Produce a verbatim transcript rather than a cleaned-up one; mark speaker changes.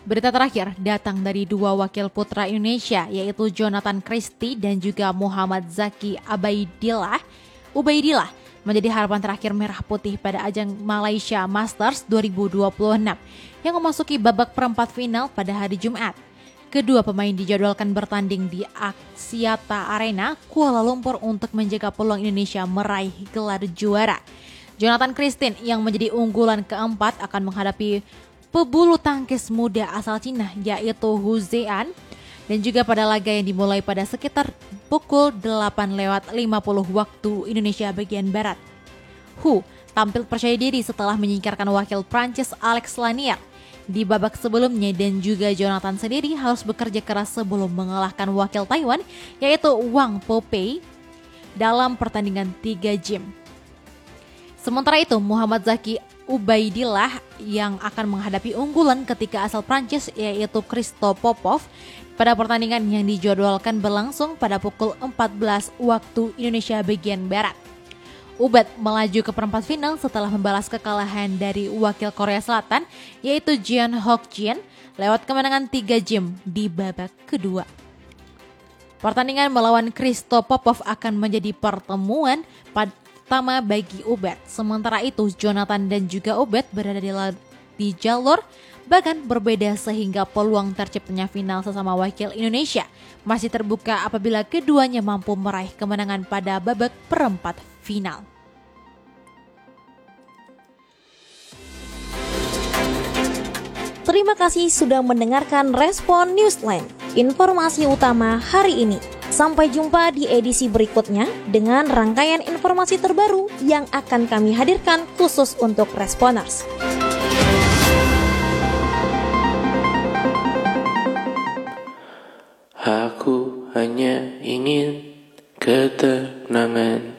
Speaker 1: Berita terakhir datang dari dua wakil putra Indonesia, yaitu Jonathan Christie dan juga Muhammad Zaki Abaidillah. Ubaidillah menjadi harapan terakhir Merah Putih pada ajang Malaysia Masters dua ribu dua puluh enam yang memasuki babak perempat final pada hari Jumat. Kedua pemain dijadwalkan bertanding di Axiata Arena, Kuala Lumpur untuk menjaga peluang Indonesia meraih gelar juara. Jonathan Christie yang menjadi unggulan keempat akan menghadapi pebulu tangkis muda asal Cina yaitu Hu Zhean, dan juga pada laga yang dimulai pada sekitar pukul delapan lewat lima puluh waktu Indonesia bagian Barat. Hu tampil percaya diri setelah menyingkirkan wakil Prancis Alex Lanier di babak sebelumnya, dan juga Jonathan sendiri harus bekerja keras sebelum mengalahkan wakil Taiwan yaitu Wang Popei dalam pertandingan tiga game. Sementara itu Muhammad Zaki Ubaidillah yang akan menghadapi unggulan ketika asal Prancis yaitu Christo Popov pada pertandingan yang dijadwalkan berlangsung pada pukul empat belas waktu Indonesia bagian Barat. Ubad melaju ke perempat final setelah membalas kekalahan dari wakil Korea Selatan yaitu Jeon Hok Jin lewat kemenangan tiga game di babak kedua. Pertandingan melawan Christo Popov akan menjadi pertemuan pada pertama bagi Ubad. Sementara itu Jonathan dan juga Ubad berada di, di jalur bahkan berbeda sehingga peluang terciptanya final sesama wakil Indonesia masih terbuka apabila keduanya mampu meraih kemenangan pada babak perempat final.
Speaker 2: Terima kasih sudah mendengarkan Respon Newsline, informasi utama hari ini. Sampai jumpa di edisi berikutnya dengan rangkaian informasi terbaru yang akan kami hadirkan khusus untuk Responers.
Speaker 3: Aku hanya ingin ketenangan.